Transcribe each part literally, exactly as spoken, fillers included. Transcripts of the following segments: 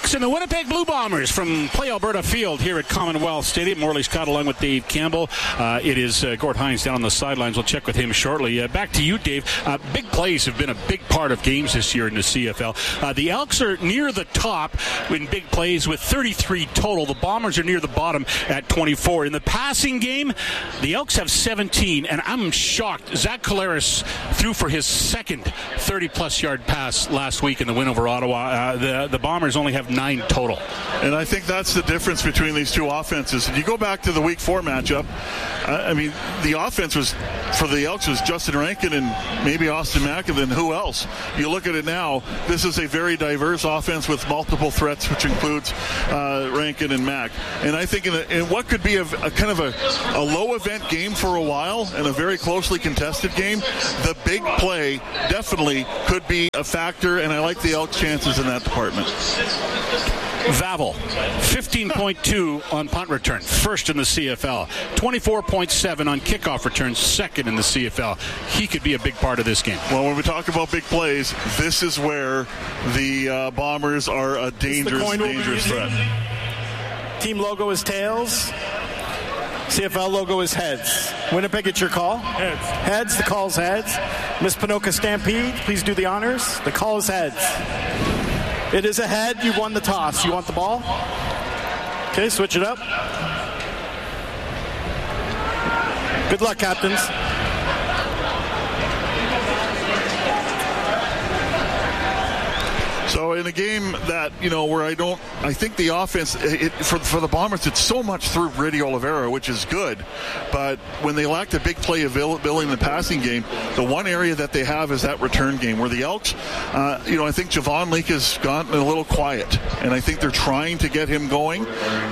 Elks and the Winnipeg Blue Bombers from Play Alberta Field here at Commonwealth Stadium. Morley Scott along with Dave Campbell. Uh, it is uh, Gord Hines down on the sidelines. We'll check with him shortly. Uh, back to you, Dave. Uh, big plays have been a big part of games this year in the C F L. Uh, the Elks are near the top in big plays with thirty-three total. The Bombers are near the bottom at twenty-four. In the passing game, the Elks have seventeen, and I'm shocked. Zach Collaros threw for his second thirty-plus yard pass last week in the win over Ottawa. Uh, the, the Bombers only have nine total. And I think that's the difference between these two offenses. If you go back to the week four matchup, uh, I mean, the offense was, for the Elks, was Justin Rankin and maybe Austin Mack, and then who else? You look at it now, this is a very diverse offense with multiple threats, which includes uh, Rankin and Mack. And I think in, a, in what could be a, a kind of a, a low-event game for a while and a very closely contested game, the big play definitely could be a factor, and I like the Elks' chances in that department. Vavel, fifteen point two on punt return, first in the C F L. twenty-four point seven on kickoff returns, second in the C F L. He could be a big part of this game. Well, when we talk about big plays, this is where the uh, Bombers are a dangerous, dangerous threat. Team logo is tails. C F L logo is heads. Winnipeg, it's your call. Heads. Heads, the call is heads. Miss Pinoca Stampede, please do the honors. The call is heads. It is a head. You won the toss. You want the ball? Okay, switch it up. Good luck, captains. So in a game that, you know, where I don't, I think the offense, it, for for the Bombers, it's so much through Brady Oliveira, which is good. But when they lack the big play availability in the passing game, the one area that they have is that return game, where the Elks, uh, you know, I think Javon Leake has gotten a little quiet. And I think they're trying to get him going.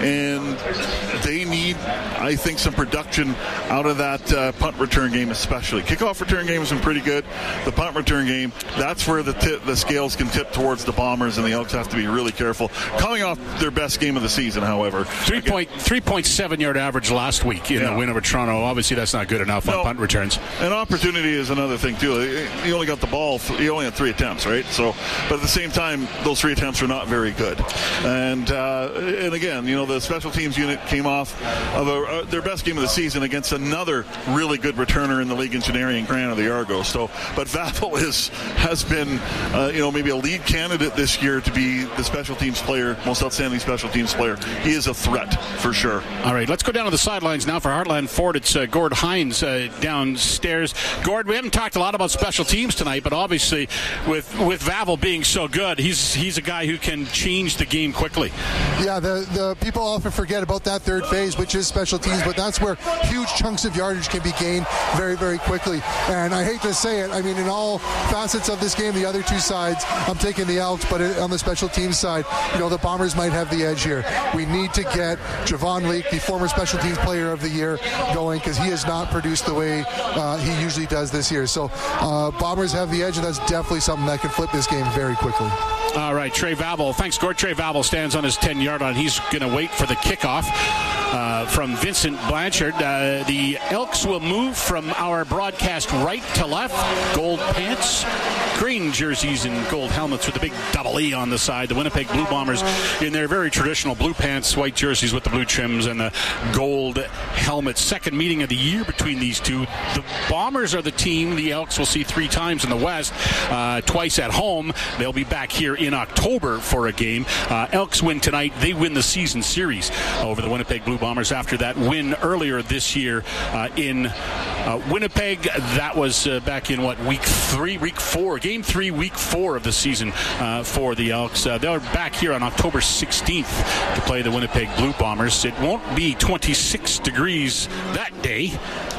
And they need, I think, some production out of that uh, punt return game especially. Kickoff return game has been pretty good. The punt return game, that's where the t- the scales can tip towards the Bombers, and the Elks have to be really careful. Coming off their best game of the season, however. three point seven yard average last week in yeah. the win over Toronto. Obviously, that's not good enough no, on punt returns. And opportunity is another thing, too. You only got the ball, you only had three attempts, right? So, but at the same time, those three attempts were not very good. And, uh, and again, you know, the special teams unit came off of a, uh, their best game of the season against another really good returner in the league in Janarian Grant of the Argos. So, but Vavel is, has been, uh, you know, maybe a lead candidate this year to be the special teams player, most outstanding special teams player. He is a threat for sure. All right, let's go down to the sidelines now for Heartland Ford. It's uh, Gord Hines uh, downstairs. Gord, we haven't talked a lot about special teams tonight, but obviously with with Vavel being so good, he's he's a guy who can change the game quickly. Yeah, the, the people often forget about that third phase, which is special teams, but that's where huge chunks of yardage can be gained very, very quickly. And I hate to say it, I mean, in all facets of this game, the other two sides, I'm taking the Elks, but on the special teams side, you know, the Bombers might have the edge here. We need to get Javon Leake, the former special teams player of the year, going, because he has not produced the way uh, he usually does this year. So uh, Bombers have the edge, and that's definitely something that can flip this game very quickly. All right, Trey Vavel. Thanks, Gord. Trey Vavel stands on his ten-yard line. He's going to wait for the kickoff uh, from Vincent Blanchard. Uh, the Elks will move from our broadcast right to left. Gold pants, green jerseys, and gold helmets with the big double E on the side. The Winnipeg Blue Bombers in their very traditional blue pants, white jerseys with the blue trims, and the gold helmets. Second meeting of the year between these two. The Bombers are the team the Elks will see three times in the West, uh, twice at home. They'll be back here in October for a game. Uh, Elks win tonight. They win the season series over the Winnipeg Blue Bombers after that win earlier this year uh, in uh, Winnipeg. That was uh, back in, what, week three, week four, game three, week four of the season uh, for the Elks. Uh, they're back here on October sixteenth to play the Winnipeg Blue Bombers. It won't be twenty-six degrees that day,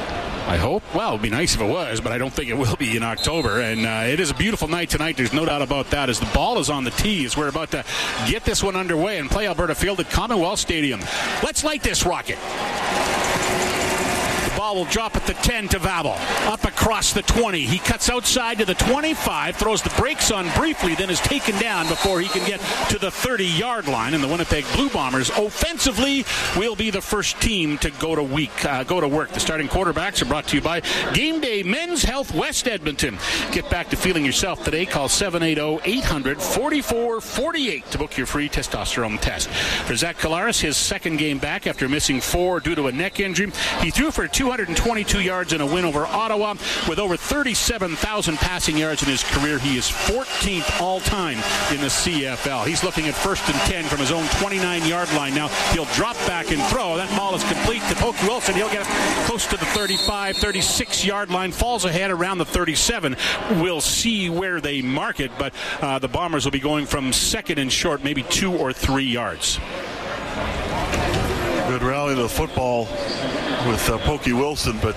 I hope. Well, it would be nice if it was, but I don't think it will be in October. And uh, it is a beautiful night tonight. There's no doubt about that. As the ball is on the tee, as we're about to get this one underway and Play Alberta Field at Commonwealth Stadium. Let's light this rocket. The ball will drop at the ten to Vavel. Up across across the twenty. He cuts outside to the twenty-five, throws the brakes on briefly, then is taken down before he can get to the thirty-yard line. And the Winnipeg Blue Bombers offensively will be the first team to go to week, uh, go to work. The starting quarterbacks are brought to you by Game Day Men's Health West Edmonton. Get back to feeling yourself today. Call seven eight zero, eight hundred, forty-four forty-eight to book your free testosterone test. For Zach Collaros, his second game back after missing four due to a neck injury. He threw for two hundred twenty-two yards in a win over Ottawa. With over thirty-seven thousand passing yards in his career, he is fourteenth all-time in the C F L. He's looking at first and ten from his own twenty-nine-yard line. Now he'll drop back and throw. That ball is complete to Pokey Wilson. He'll get close to the thirty-five, thirty-six-yard line. Falls ahead around the thirty-seven. We'll see where they mark it, but uh, the Bombers will be going from second and short, maybe two or three yards. Good rally to the football with uh, Pokey Wilson, but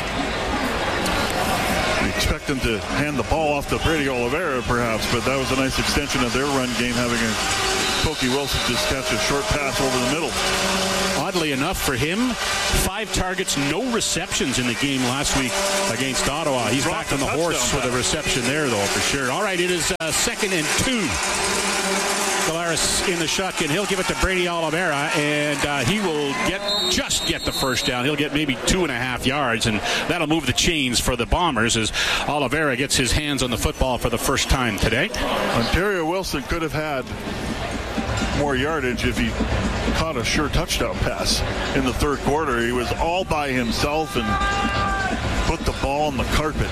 we expect them to hand the ball off to Brady Oliveira, perhaps, but that was a nice extension of their run game, having a Pokey Wilson just catch a short pass over the middle. Oddly enough for him, five targets, no receptions in the game last week against Ottawa. He's back on the horse with a reception there, though, for sure. All right, it is uh, second and two. Collaros in the shotgun. He'll give it to Brady Oliveira, and uh, he will get just get the first down. He'll get maybe two and a half yards, and that'll move the chains for the Bombers as Oliveira gets his hands on the football for the first time today. Ontario Wilson could have had more yardage if he caught a sure touchdown pass in the third quarter. He was all by himself and put the ball on the carpet.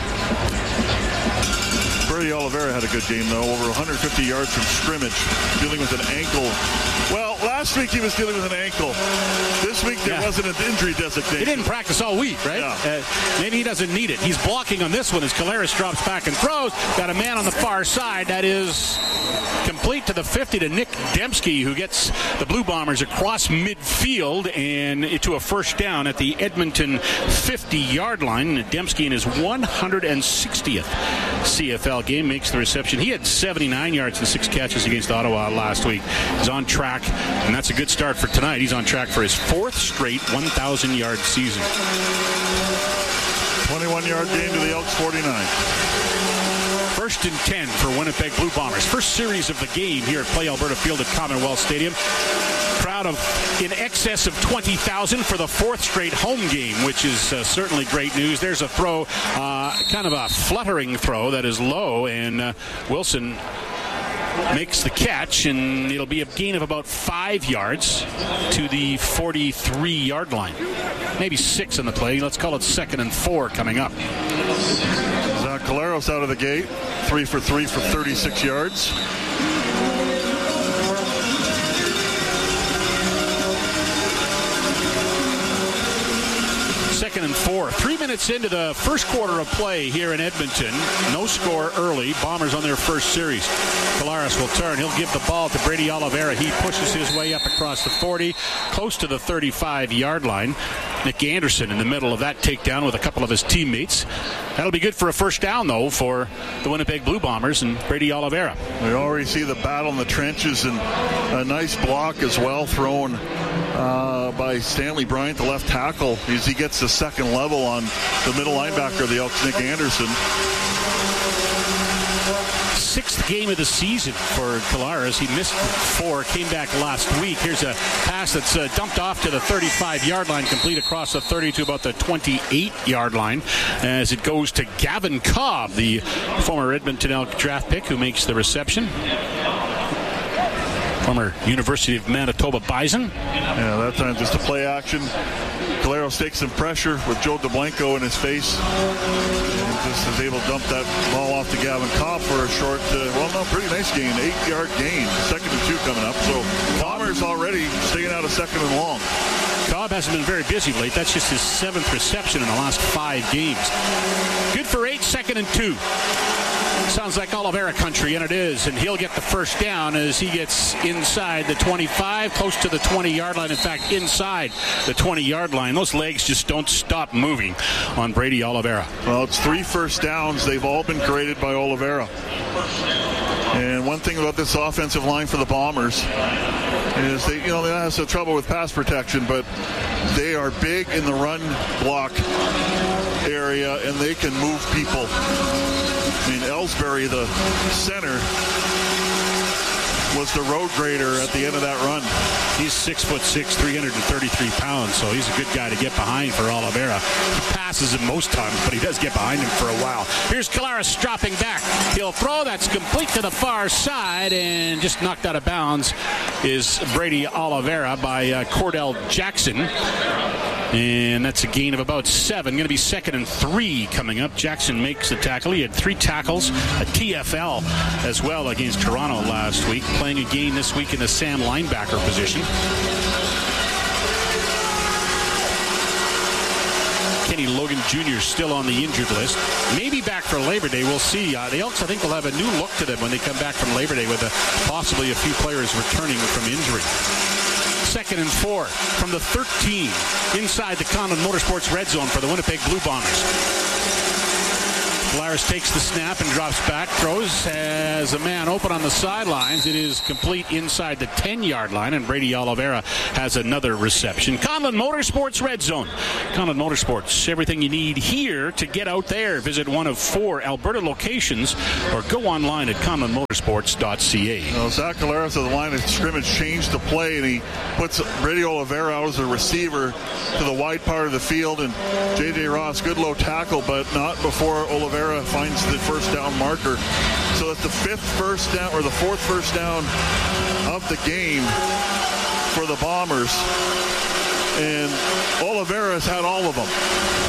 Brady Oliveira had a good game, though. Over one hundred fifty yards from scrimmage, dealing with an ankle. Well, last week he was dealing with an ankle. This week there yeah. wasn't an injury designation. He didn't practice all week, right? Yeah. Uh, maybe he doesn't need it. He's blocking on this one as Collaros drops back and throws. Got a man on the far side. That is complete to the fifty to Nick Dembski, who gets the Blue Bombers across midfield and to a first down at the Edmonton fifty-yard line. Dembski in his one hundred sixtieth C F L game makes the reception. He had seventy-nine yards and six catches against Ottawa last week. He's on track, and that's a good start for tonight. He's on track for his fourth straight one thousand yard season. twenty-one-yard gain to the Elks, forty-nine. First and ten for Winnipeg Blue Bombers. First series of the game here at Play Alberta Field at Commonwealth Stadium. Crowd of in excess of twenty thousand for the fourth straight home game, which is uh, certainly great news. There's a throw, uh, kind of a fluttering throw that is low, and uh, Wilson makes the catch, and it'll be a gain of about five yards to the forty-three-yard line. Maybe six on the play. Let's call it second and four coming up. Zach Collaros out of the gate, three for three for thirty-six yards. Second and four. Three minutes into the first quarter of play here in Edmonton. No score early. Bombers on their first series. Collaros will turn. He'll give the ball to Brady Oliveira. He pushes his way up across the forty, close to the thirty-five-yard line. Nick Anderson in the middle of that takedown with a couple of his teammates. That'll be good for a first down, though, for the Winnipeg Blue Bombers and Brady Oliveira. We already see the battle in the trenches, and a nice block as well thrown uh, by Stanley Bryant, the left tackle, as he gets the second level on the middle linebacker of the Elks, Nick Anderson. Sixth game of the season for Collaros. He missed four, came back last week. Here's a pass that's uh, dumped off to the thirty-five-yard line, complete across the thirty to about the twenty-eight-yard line as it goes to Gavin Cobb, the former Edmonton Elk draft pick, who makes the reception. Former University of Manitoba Bison. Yeah, that time just a play action. Collaros takes some pressure with Joe DeBlanco in his face. And just is able to dump that ball off to Gavin Cobb for a short, uh, well, no, pretty nice gain. Eight-yard gain. Second and two coming up. So Bombers already staying out of second and long. Cobb hasn't been very busy late. That's just his seventh reception in the last five games. Good for eight, second and two. Sounds like Oliveira country, and it is. And he'll get the first down as he gets inside the twenty-five, close to the twenty-yard line. In fact, inside the twenty-yard line. Those legs just don't stop moving on Brady Oliveira. Well, it's three first downs. They've all been created by Oliveira. And one thing about this offensive line for the Bombers is they, you know, they have some trouble with pass protection, but they are big in the run block. area, and they can move people. I mean, Ellsbury, the center, was the road grader at the end of that run. He's six foot six, three hundred thirty-three pounds, so he's a good guy to get behind for Oliveira. He passes him most times, but he does get behind him for a while. Here's Collaros dropping back. He'll throw. That's complete to the far side, and just knocked out of bounds is Brady Oliveira by uh, Cordell Jackson. And that's a gain of about seven. Going to be second and three coming up. Jackson makes the tackle. He had three tackles, a T F L as well against Toronto last week. Playing a game this week in the Sam linebacker position. Kenny Logan Junior still on the injured list. Maybe back for Labor Day. We'll see. Uh, the Elks, I think, will have a new look to them when they come back from Labor Day with a, possibly a few players returning from injury. Second and four from the thirteen inside the Conlon Motorsports red zone for the Winnipeg Blue Bombers. Collaros takes the snap and drops back, throws, has a man open on the sidelines. It is complete inside the ten-yard line, and Brady Oliveira has another reception. Conlon Motorsports red zone. Conlon Motorsports, everything you need here to get out there. Visit one of four Alberta locations or go online at conlon motorsports dot c a. Well, Zach Collaros at the line of scrimmage changed the play, and he puts Brady Oliveira out as a receiver to the wide part of the field, and J J Ross, good low tackle, but not before Oliveira finds the first down marker. So that's the fifth first down, or the fourth first down of the game for the Bombers, and Oliveira's had all of them.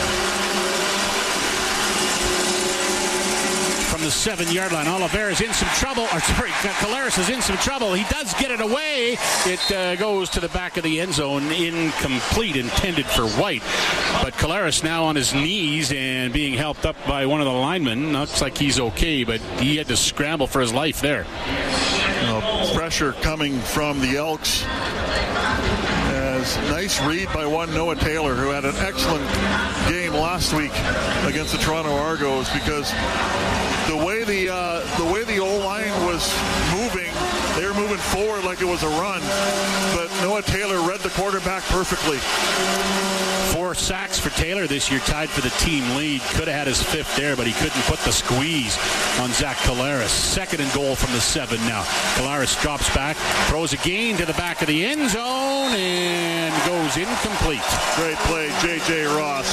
From the seven-yard line, Oliveira's in some trouble. Or sorry, Collaros is in some trouble. He does get it away. It uh, goes to the back of the end zone, incomplete, intended for White. But Collaros now on his knees and being helped up by one of the linemen. Looks like he's okay, but he had to scramble for his life there. You know, pressure coming from the Elks. Nice read by one Noah Taylor, who had an excellent game last week against the Toronto Argos, because the way the uh, the way the O-line was moving, they were moving forward like it was a run, but Noah Taylor read the quarterback perfectly. Four sacks for Taylor this year, tied for the team lead. Could have had his fifth there, but he couldn't put the squeeze on Zach Collaros. Second and goal from the seven now. Collaros drops back, throws a gain to the back of the end zone, and goes incomplete. Great play, J J Ross.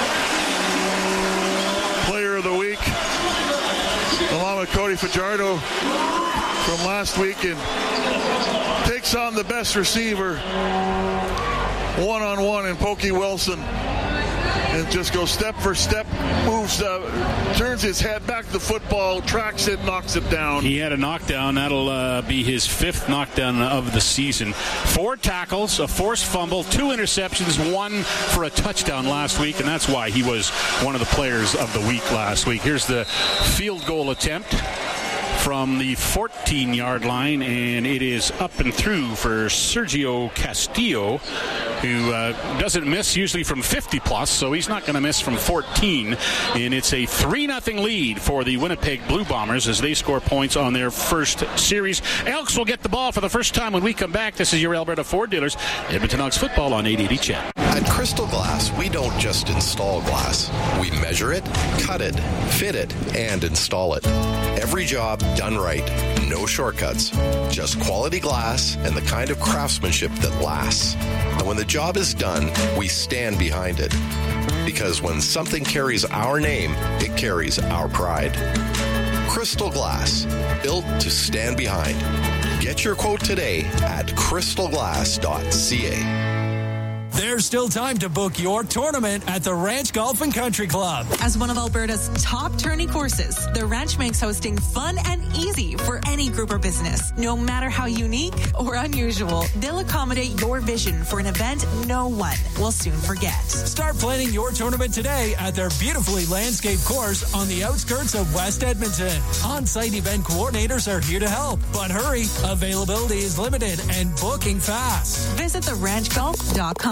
Player of the week, along with Cody Fajardo from last week, and takes on the best receiver one-on-one in Pokey Wilson, and just goes step for step, moves, uh, turns his head back to the football, tracks it, knocks it down. He had a knockdown. That'll uh, be his fifth knockdown of the season. Four tackles, a forced fumble, two interceptions, one for a touchdown last week, and that's why he was one of the players of the week last week. Here's the field goal attempt from the fourteen-yard line, and it is up and through for Sergio Castillo, who uh, doesn't miss usually from fifty plus, so he's not going to miss from fourteen. And it's a three nothing lead for the Winnipeg Blue Bombers as they score points on their first series. Elks will get the ball for the first time when we come back. This is your Alberta Ford dealers, Edmonton Elks football on eight eighty C H E D. At Crystal Glass, we don't just install glass. We measure it, cut it, fit it, and install it. Every job done right. No shortcuts. Just quality glass and the kind of craftsmanship that lasts. And when the job is done, we stand behind it. Because when something carries our name, it carries our pride. Crystal Glass, built to stand behind. Get your quote today at crystal glass dot c a. There's still time to book your tournament at the Ranch Golf and Country Club. As one of Alberta's top tourney courses, the Ranch makes hosting fun and easy for any group or business. No matter how unique or unusual, they'll accommodate your vision for an event no one will soon forget. Start planning your tournament today at their beautifully landscaped course on the outskirts of West Edmonton. On-site event coordinators are here to help. But hurry, availability is limited and booking fast. Visit the ranch golf dot com.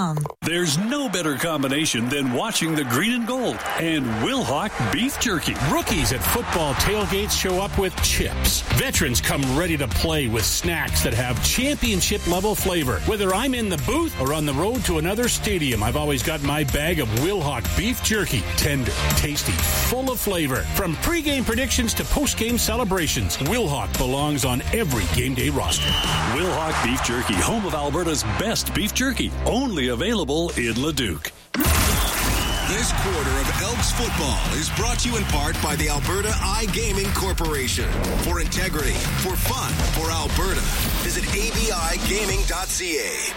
com. There's no better combination than watching the green and gold and Wilhauk beef jerky. Rookies at football tailgates show up with chips. Veterans come ready to play with snacks that have championship-level flavor. Whether I'm in the booth or on the road to another stadium, I've always got my bag of Wilhauk beef jerky. Tender, tasty, full of flavor. From pregame predictions to postgame celebrations, Wilhauk belongs on every game day roster. Wilhauk beef jerky, home of Alberta's best beef jerky. Only available in Leduc. This quarter of Elks football is brought to you in part by the Alberta iGaming Corporation. For integrity, for fun, for Alberta. Visit A B I gaming dot C A.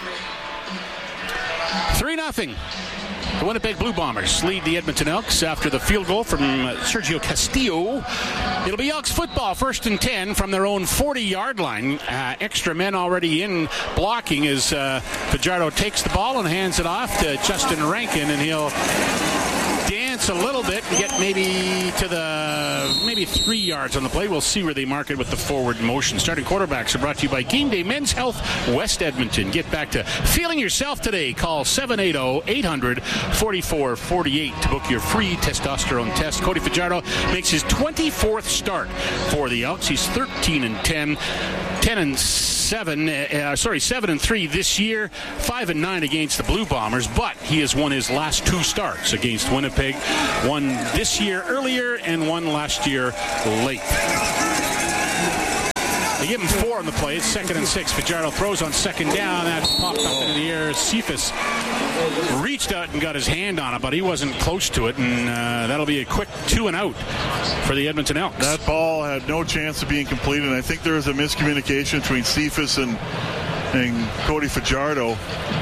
three nothing. The Winnipeg Blue Bombers lead the Edmonton Elks after the field goal from Sergio Castillo. It'll be Elks football, first and ten from their own forty-yard line. Uh, extra men already in blocking as uh, Fajardo takes the ball and hands it off to Justin Rankin, and he'll dance a little bit and get maybe to the maybe three yards on the play. We'll see where they mark it with the forward motion. Starting quarterbacks are brought to you by Game Day Men's Health West Edmonton. Get back to feeling yourself today. Call seven eight zero, eight hundred, forty-four forty-eight to book your free testosterone test. Cody Fajardo makes his twenty-fourth start for the Elks. He's thirteen and ten, ten and seven, uh, sorry, seven and three this year, five and nine against the Blue Bombers, but he has won his last two starts against Winnipeg, one this year earlier and one last year late. They give him four on the play. It's second and six. Fajardo throws on second down. That popped up into the air. Cephas reached out and got his hand on it, but he wasn't close to it, and uh, that'll be a quick two and out for the Edmonton Elks. That ball had no chance of being completed. I think there was a miscommunication between Cephas and, and Cody Fajardo.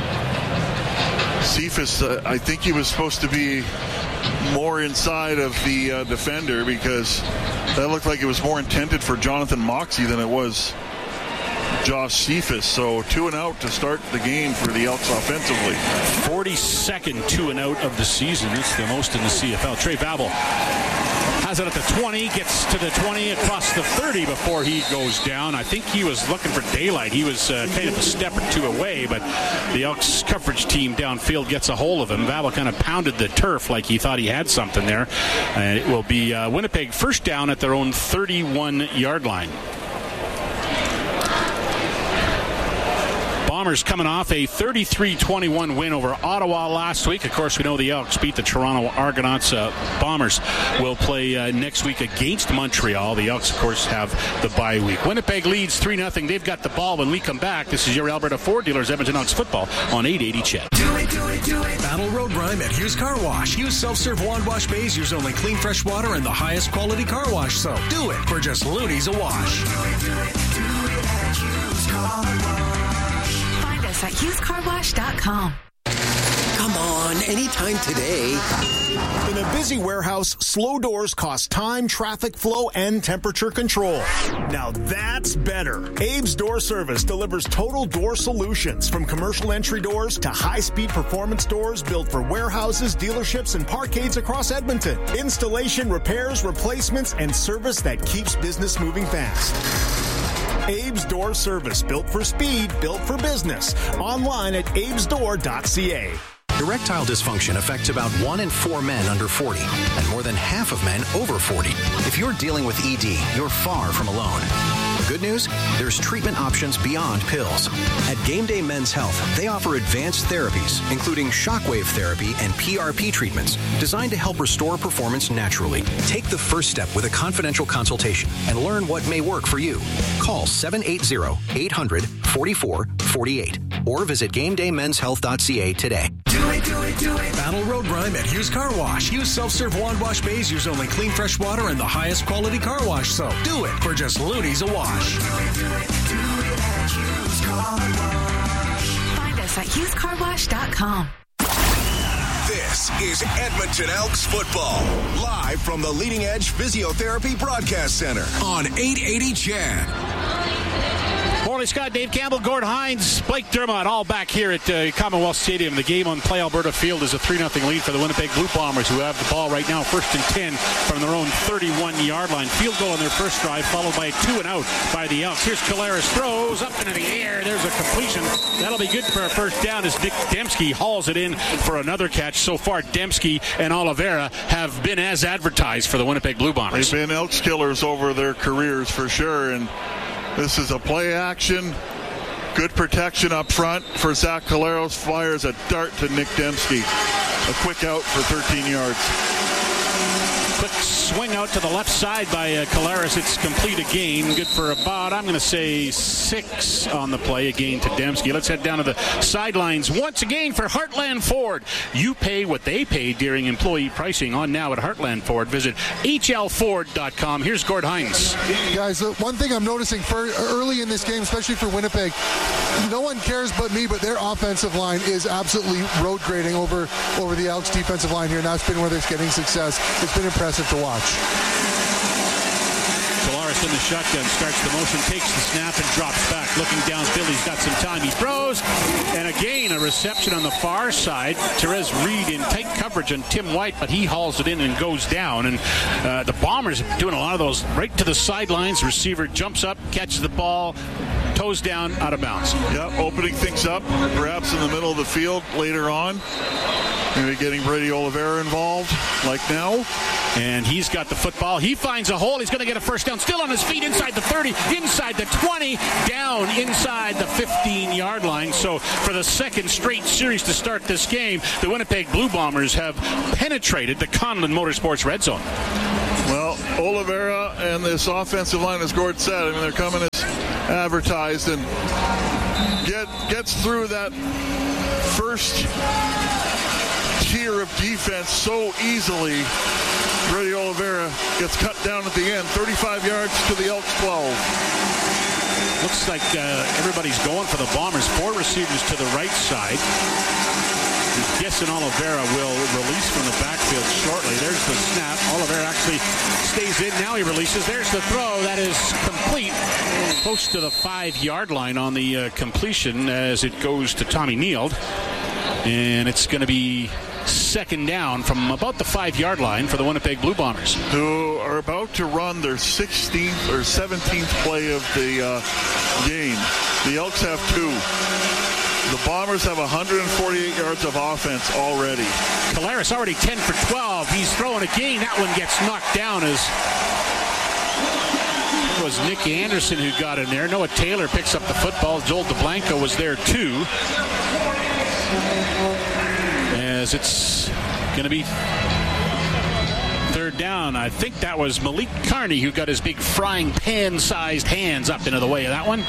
Cephas, uh, I think he was supposed to be more inside of the uh, defender, because that looked like it was more intended for Jonathan Moxey than it was Josh Cephas. So two and out to start the game for the Elks offensively. forty-second two and out of the season. It's the most in the C F L. Trey Babel has it at the twenty, gets to the twenty, across the thirty before he goes down. I think he was looking for daylight. He was uh, kind of a step or two away, but the Elks coverage team downfield gets a hold of him. Babel kind of pounded the turf like he thought he had something there. And it will be uh, Winnipeg first down at their own thirty-one-yard line. Bombers coming off a thirty-three twenty-one win over Ottawa last week. Of course, we know the Elks beat the Toronto Argonauts. Uh, Bombers will play uh, next week against Montreal. The Elks, of course, have the bye week. Winnipeg leads three nothing. They've got the ball when we come back. This is your Alberta Ford Dealers Edmonton Elks football on eight eighty Chet. Do it, do it, do it. Battle Road Rhyme at Hughes Car Wash. Use self-serve wand wash bays. Use only clean, fresh water and the highest quality car wash soap. Do it for just loonies a wash. Do it, do it, do it at Hughes Car Wash. At hughes car wash dot com. Come on, anytime today. In a busy warehouse, slow doors cost time, traffic flow, and temperature control. Now that's better. Abe's Door Service delivers total door solutions, from commercial entry doors to high-speed performance doors built for warehouses, dealerships, and parkades across Edmonton. Installation, repairs, replacements, and service that keeps business moving fast. Abe's Door Service, built for speed, built for business. Online at abes door dot c a. Erectile dysfunction affects about one in four men under forty and more than half of men over forty. If you're dealing with E D, you're far from alone. Good news? There's treatment options beyond pills. At Game Day Men's Health, they offer advanced therapies, including shockwave therapy and P R P treatments, designed to help restore performance naturally. Take the first step with a confidential consultation and learn what may work for you. Call seven eight zero, eight hundred, forty-four forty-eight or visit game day men's health dot c a today. Do it, do it, do it. Battle Road Rhyme at Hughes Car Wash. Use self-serve wand wash bays. Use only clean, fresh water and the highest quality car wash soap. Do it for just loonies a wash. Do it, do it, do it at Hughes Car Wash. Find us at hughes car wash dot com. This is Edmonton Elks football, live from the Leading Edge Physiotherapy Broadcast Center on eight eighty Chet. Morley Scott, Dave Campbell, Gord Hines, Blake Dermott, all back here at uh, Commonwealth Stadium. The game on Play Alberta Field is a three nothing lead for the Winnipeg Blue Bombers, who have the ball right now, first and ten from their own thirty-one-yard line. Field goal on their first drive, followed by a two and out by the Elks. Here's Collaros, throws up into the air. There's a completion. That'll be good for a first down as Nick Dembski hauls it in for another catch. So far, Dembski and Oliveira have been as advertised for the Winnipeg Blue Bombers. They've been Elks killers over their careers for sure, and this is a play action. Good protection up front for Zach Collaros. Fires a dart to Nick Dembski. A quick out for thirteen yards. Quick swing out to the left side by uh, Collaros. It's complete again. Good for about, I'm going to say, six on the play. Again to Dembski. Let's head down to the sidelines once again for Heartland Ford. You pay what they pay during employee pricing on now at Heartland Ford. Visit H L Ford dot com. Here's Gord Hines. Guys, uh, one thing I'm noticing for early in this game, especially for Winnipeg, no one cares but me, but their offensive line is absolutely road grading over, over the Elks defensive line here, and that's been where they're getting success. It's been impressive to watch. Collaros in the shotgun, starts the motion, takes the snap, and drops back. Looking downfield, he's got some time. He throws, and again, a reception on the far side. Therese Reed in tight coverage on Tim White, but he hauls it in and goes down. And uh, the Bombers are doing a lot of those right to the sidelines. Receiver jumps up, catches the ball, toes down, out of bounds. Yeah, opening things up, perhaps in the middle of the field later on. Maybe getting Brady Oliveira involved, like now. And he's got the football. He finds a hole. He's going to get a first down. Still on his feet inside the thirty, inside the twenty, down inside the fifteen-yard line. So for the second straight series to start this game, the Winnipeg Blue Bombers have penetrated the Conlon Motorsports red zone. Well, Oliveira and this offensive line, as Gord said, I mean, they're coming as advertised, and get gets through that first tier of defense so easily. Brady Oliveira gets cut down at the end, thirty-five yards to the Elks twelve. Looks like uh, everybody's going for the Bombers. Four receivers to the right side. I'm guessing Oliveira will release from the backfield shortly. There's the snap. Oliveira actually stays in. Now he releases. There's the throw. That is complete. Close to the five-yard line on the uh, completion as it goes to Tommy Neild. And it's going to be second down from about the five-yard line for the Winnipeg Blue Bombers, who are about to run their sixteenth or seventeenth play of the uh, game. The Elks have two. The Bombers have one hundred forty-eight yards of offense already. Collaros already ten for twelve. He's throwing again. That one gets knocked down as it was Nick Anderson who got in there. Noah Taylor picks up the football. Joel DeBlanco was there too. As it's going to be third down. I think that was Malik Carney who got his big frying pan-sized hands up into the way of that one.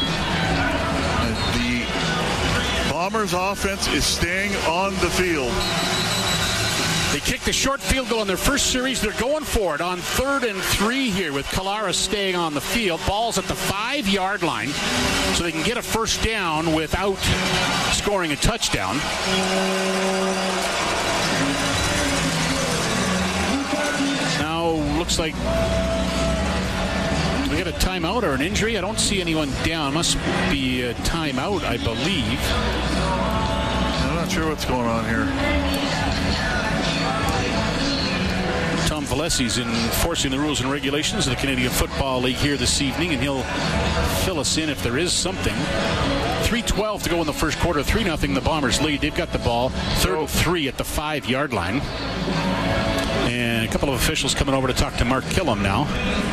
The Bombers' offense is staying on the field. They kicked a short field goal in their first series. They're going for it on third and three here with Collaros staying on the field. Ball's at the five-yard line, so they can get a first down without scoring a touchdown. Now looks like we get a timeout or an injury. I don't see anyone down. Must be a timeout, I believe. I'm not sure what's going on here. Tom Valesi's enforcing the rules and regulations of the Canadian Football League here this evening, and he'll fill us in if there is something. three twelve to go in the first quarter. three nothing the Bombers lead. They've got the ball. Third and three at the five-yard line. And a couple of officials coming over to talk to Mark Killam now.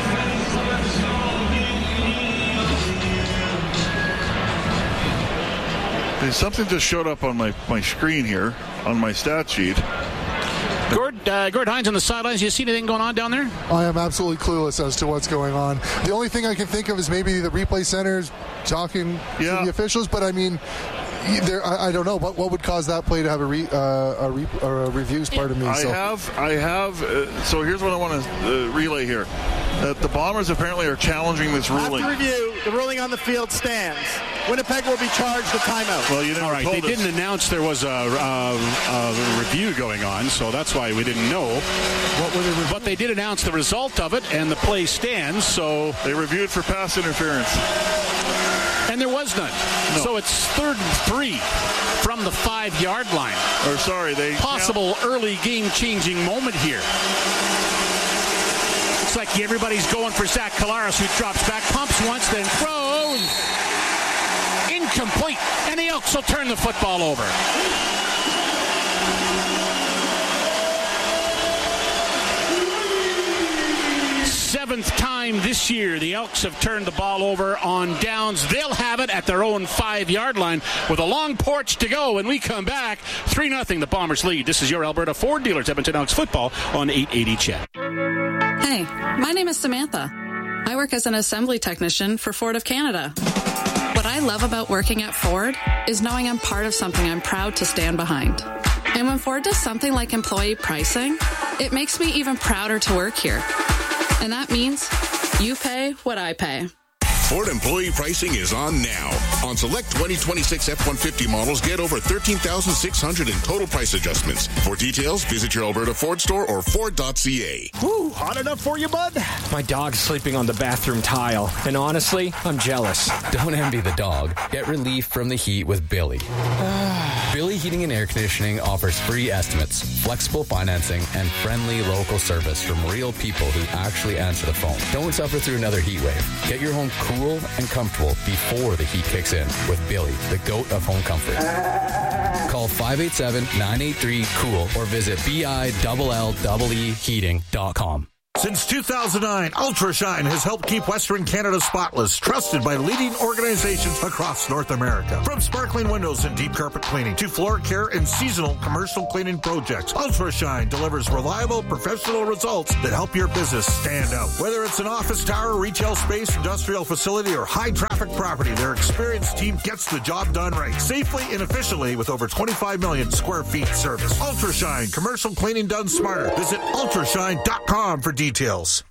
There's something just showed up on my, my screen here, on my stat sheet. Gord, uh, Gord Hines on the sidelines. You see anything going on down there? I am absolutely clueless as to what's going on. The only thing I can think of is maybe the replay centers talking yeah. to the officials, but I mean, there, I, I don't know. What, what would cause that play to have a, re, uh, a, re, or a reviews? Pardon me. I so. have, I have. Uh, so here's what I want to uh, relay here. That the Bombers apparently are challenging this ruling. After review, the ruling on the field stands. Winnipeg will be charged a timeout. Well, you never All right, told they us. didn't announce there was a, a, a review going on, so that's why we didn't know. What were they but they did announce the result of it, and the play stands. So they reviewed for pass interference. And there was none. No. So it's third and three from the five-yard line. Or sorry, they... Possible yeah. early game-changing moment here. Looks like everybody's going for Zach Collaros, who drops back, pumps once, then throws. Incomplete. And the Elks will turn the football over. Seventh time this year the Elks have turned the ball over on downs. They'll have it at their own five-yard line with a long porch to go. When we come back, three nothing, the Bombers lead. This is your Alberta Ford dealers, Edmonton Elks football on eight eighty C H E D. Hey, my name is Samantha. I work as an assembly technician for Ford of Canada. What I love about working at Ford is knowing I'm part of something I'm proud to stand behind. And when Ford does something like employee pricing, it makes me even prouder to work here. And that means you pay what I pay. Ford employee pricing is on now. On select twenty twenty-six F one fifty models, get over thirteen thousand six hundred in total price adjustments. For details, visit your Alberta Ford store or Ford dot C A. Woo, hot enough for you, bud? My dog's sleeping on the bathroom tile, and honestly, I'm jealous. Don't envy the dog. Get relief from the heat with Billy. Billy Heating and Air Conditioning offers free estimates, flexible financing, and friendly local service from real people who actually answer the phone. Don't suffer through another heat wave. Get your home cool and comfortable before the heat kicks in with Billy, the GOAT of home comfort. Call five eight seven, nine eight three, COOL or visit B I L L E E heating dot com. Since two thousand nine, UltraShine has helped keep Western Canada spotless, trusted by leading organizations across North America. From sparkling windows and deep carpet cleaning to floor care and seasonal commercial cleaning projects, UltraShine delivers reliable, professional results that help your business stand out. Whether it's an office tower, retail space, industrial facility, or high-traffic property, their experienced team gets the job done right, safely and efficiently with over twenty-five million square feet service. UltraShine, commercial cleaning done smarter. Visit ultrashine dot com for details.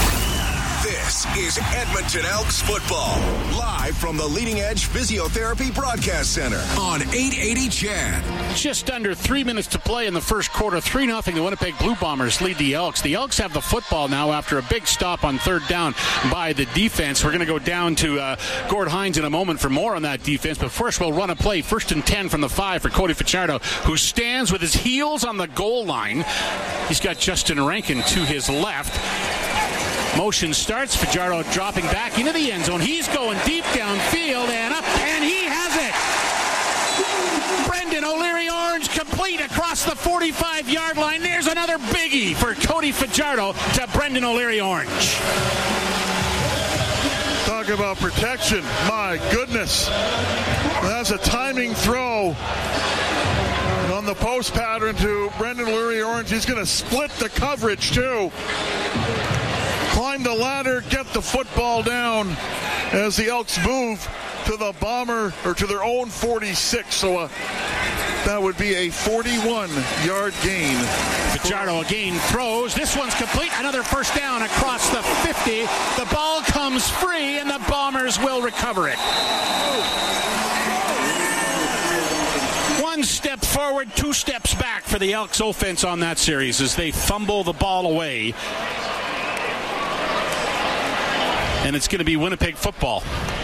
This is Edmonton Elks football, live from the Leading Edge Physiotherapy Broadcast Center on eight eighty C H E D. Just under three minutes to play in the first quarter. three nothing. The Winnipeg Blue Bombers lead the Elks. The Elks have the football now after a big stop on third down by the defense. We're going to go down to uh, Gord Hines in a moment for more on that defense. But first, we'll run a play. First and ten from the five for Cody Fajardo, who stands with his heels on the goal line. He's got Justin Rankin to his left. Motion starts. Fajardo dropping back into the end zone. He's going deep downfield and up, and he has it. Brendan O'Leary-Orange complete across the forty-five-yard line. There's another biggie for Cody Fajardo to Brendan O'Leary-Orange. Talk about protection. My goodness. That's a timing throw on the post pattern to Brendan O'Leary-Orange. He's going to split the coverage, too. Climb the ladder, get the football down as the Elks move to the Bomber, or to their own forty-six. So uh, that would be a forty-one-yard gain. Fajardo again throws. This one's complete. Another first down across the fifty. The ball comes free, and the Bombers will recover it. One step forward, two steps back for the Elks offense on that series as they fumble the ball away. And it's going to be Winnipeg football.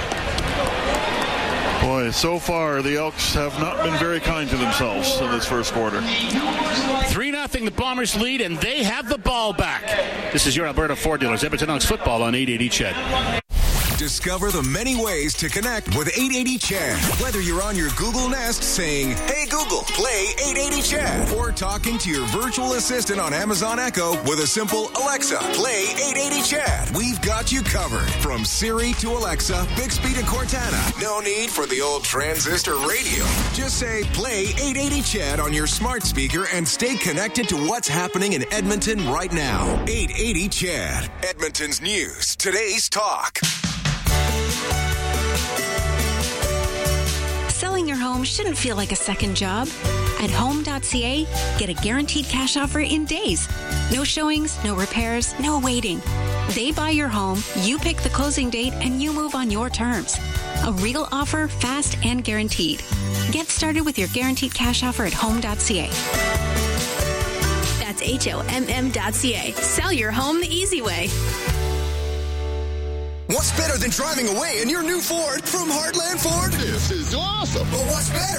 Boy, so far the Elks have not been very kind to themselves in this first quarter. three nothing, the Bombers lead, and they have the ball back. This is your Alberta Ford dealers, Edmonton Elks football on eight eighty C H E D. Discover the many ways to connect with eight eighty C H E D. Whether you're on your Google Nest saying, "Hey Google, play eight eighty C H E D," or talking to your virtual assistant on Amazon Echo with a simple "Alexa, play eight eighty C H E D," we've got you covered. From Siri to Alexa, Bixby to Cortana. No need for the old transistor radio. Just say, "Play eight eighty C H E D" on your smart speaker and stay connected to what's happening in Edmonton right now. eight eighty C H E D. Edmonton's news. Today's talk. Selling your home shouldn't feel like a second job. At home dot c a, get a guaranteed cash offer in days. No showings, no repairs, no waiting. They buy your home, you pick the closing date, and you move on your terms. A real offer, fast and guaranteed. Get started with your guaranteed cash offer at home dot c a. That's H O M M dot C A. Sell your home the easy way. What's better than driving away in your new Ford from Heartland Ford? This is awesome. But what's better?